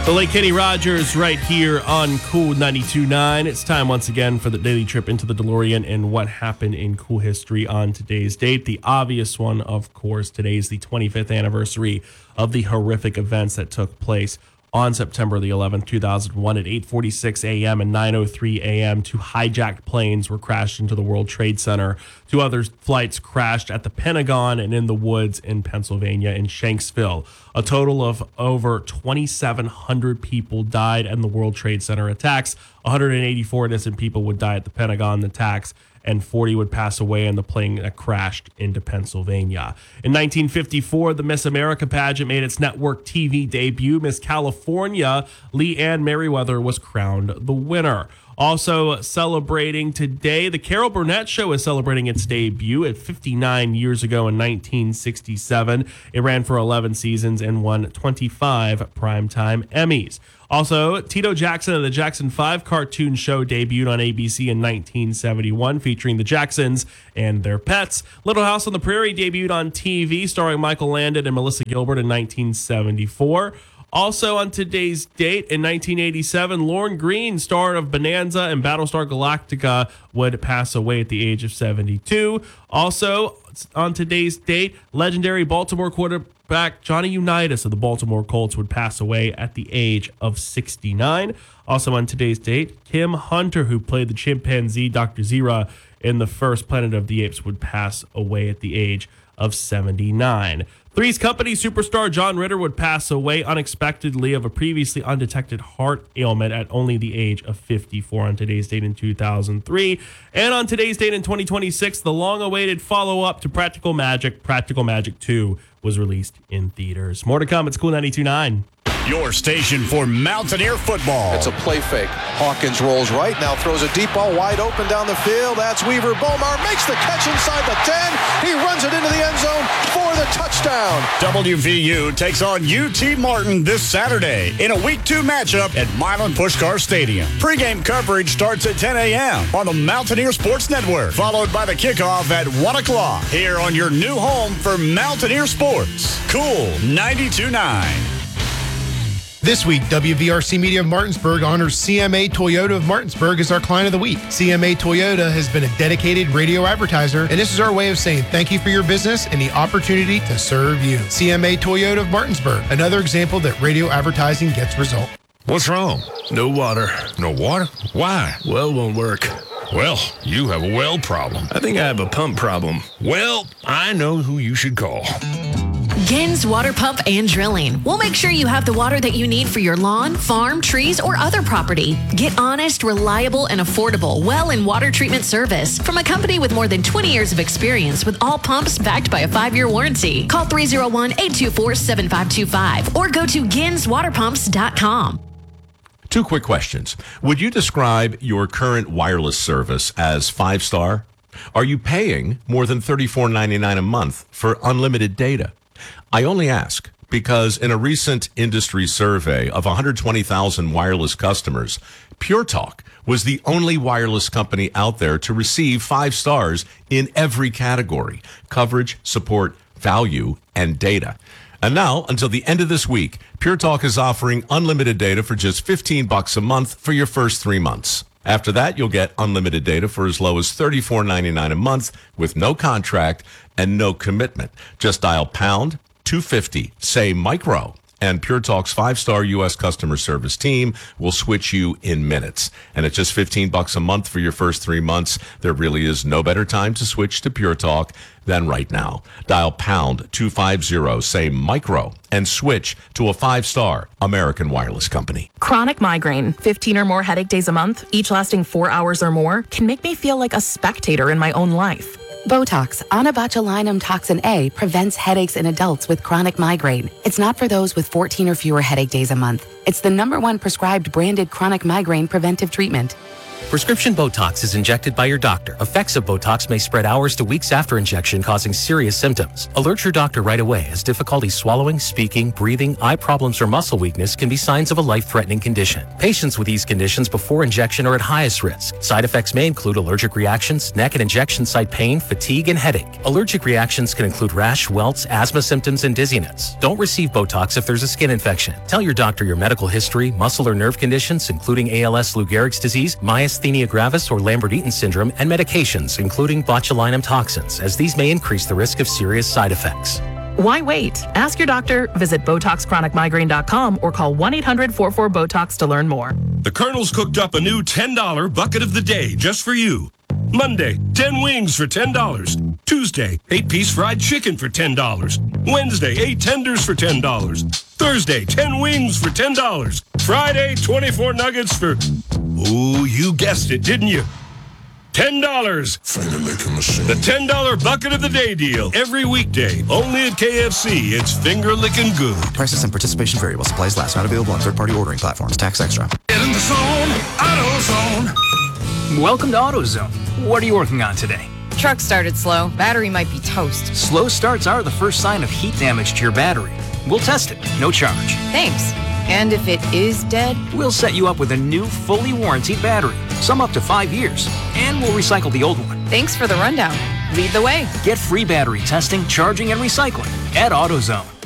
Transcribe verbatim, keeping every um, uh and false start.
The late Kenny Rogers right here on Cool ninety-two point nine. It's time once again for the daily trip into the DeLorean and what happened in cool history on today's date. The obvious one, of course, today is the twenty-fifth anniversary of the horrific events that took place on September the eleventh, two thousand one at eight forty-six a.m. and nine oh three a.m. Two hijacked planes were crashed into the World Trade Center. Two other flights crashed at the Pentagon and in the woods in Pennsylvania in Shanksville. A total of over twenty-seven hundred people died in the World Trade Center attacks. one hundred eighty-four innocent people would die at the Pentagon attacks, and forty would pass away in the plane that crashed into Pennsylvania. In nineteen fifty-four, the Miss America pageant made its network T V debut. Miss California, Lee Ann Merriweather, was crowned the winner. Also celebrating today, the Carol Burnett Show is celebrating its debut at fifty-nine years ago in nineteen sixty-seven. It ran for eleven seasons and won twenty-five Primetime Emmys. Also, Tito Jackson and the Jackson five cartoon show debuted on A B C in nineteen seventy-one, featuring the Jacksons and their pets. Little House on the Prairie debuted on T V, starring Michael Landon and Melissa Gilbert in nineteen seventy-four. Also on today's date, in nineteen eighty-seven, Lorne Greene, star of Bonanza and Battlestar Galactica, would pass away at the age of seventy-two. Also on today's date, legendary Baltimore quarterback Johnny Unitas of the Baltimore Colts would pass away at the age of sixty-nine. Also on today's date, Kim Hunter, who played the chimpanzee Doctor Zira in the first Planet of the Apes, would pass away at the age of seventy-nine. Three's Company superstar John Ritter would pass away unexpectedly of a previously undetected heart ailment at only the age of fifty-four on today's date in two thousand three. And on today's date in twenty twenty-six, the long-awaited follow-up to Practical Magic, Practical Magic two, was released in theaters. More to come. It's Cool ninety-two point nine. Your station for Mountaineer football. It's a play fake. Hawkins rolls right, now throws a deep ball wide open down the field. That's Weaver. Bomar makes the catch inside the ten. He runs it into the end zone for the touchdown. W V U takes on U T Martin this Saturday in a Week two matchup at Milan Puskar Stadium. Pre-game coverage starts at ten a.m. on the Mountaineer Sports Network, followed by the kickoff at one o'clock here on your new home for Mountaineer Sports. Cool ninety-two point nine. This week, W V R C Media of Martinsburg honors C M A Toyota of Martinsburg as our client of the week. C M A Toyota has been a dedicated radio advertiser, and this is our way of saying thank you for your business and the opportunity to serve you. C M A Toyota of Martinsburg, another example that radio advertising gets results. What's wrong? No water. No water? Why? Well won't work. Well, you have a well problem. I think I have a pump problem. Well, I know who you should call. Gins Water Pump and Drilling. We'll make sure you have the water that you need for your lawn, farm, trees, or other property. Get honest, reliable, and affordable well and water treatment service from a company with more than twenty years of experience with all pumps backed by a five-year warranty. Call three oh one, eight two four, seven five two five or go to gins water pumps dot com. Two quick questions. Would you describe your current wireless service as five-star? Are you paying more than thirty-four ninety-nine a month for unlimited data? I only ask because in a recent industry survey of one hundred twenty thousand wireless customers, Pure Talk was the only wireless company out there to receive five stars in every category: coverage, support, value, and data. And now, until the end of this week, Pure Talk is offering unlimited data for just fifteen bucks a month for your first three months. After that, you'll get unlimited data for as low as thirty-four ninety-nine a month with no contract and no commitment. Just dial pound two fifty, say micro, and Pure Talk's five-star U S customer service team will switch you in minutes. And at just fifteen bucks a month for your first three months, there really is no better time to switch to Pure Talk than right now. Dial pound two fifty, say micro, and switch to a five-star American wireless company. Chronic migraine, fifteen or more headache days a month, each lasting four hours or more, can make me feel like a spectator in my own life. Botox, onabotulinum toxin A, prevents headaches in adults with chronic migraine. It's not for those with fourteen or fewer headache days a month. It's the number one prescribed branded chronic migraine preventive treatment. Prescription Botox is injected by your doctor. Effects of Botox may spread hours to weeks after injection, causing serious symptoms. Alert your doctor right away, as difficulty swallowing, speaking, breathing, eye problems, or muscle weakness can be signs of a life-threatening condition. Patients with these conditions before injection are at highest risk. Side effects may include allergic reactions, neck and injection site pain, fatigue, and headache. Allergic reactions can include rash, welts, asthma symptoms, and dizziness. Don't receive Botox if there's a skin infection. Tell your doctor your medical history, muscle or nerve conditions, including A L S, Lou Gehrig's disease, myasthenia gravis, or Lambert-Eaton syndrome, and medications, including botulinum toxins, as these may increase the risk of serious side effects. Why wait? Ask your doctor, visit Botox Chronic Migraine dot com, or call one eight hundred four four BOTOX to learn more. The Colonel's cooked up a new ten dollar bucket of the day just for you. Monday, ten wings for ten dollars. Tuesday, eight piece fried chicken for ten dollars. Wednesday, eight tenders for ten dollars. Thursday, ten wings for ten dollars. Friday, twenty-four nuggets for, oh, you guessed it, didn't you? ten dollars. The ten dollar bucket of the day deal. Every weekday, only at K F C. It's finger licking good. Prices and participation vary while supplies last. Not available on third-party ordering platforms. Tax extra. Get in the zone. AutoZone. Welcome to AutoZone. What are you working on today? Truck started slow. Battery might be toast. Slow starts are the first sign of heat damage to your battery. We'll test it. No charge. Thanks. And if it is dead? We'll set you up with a new, fully warranted battery. Some up to five years. And we'll recycle the old one. Thanks for the rundown. Lead the way. Get free battery testing, charging, and recycling at AutoZone.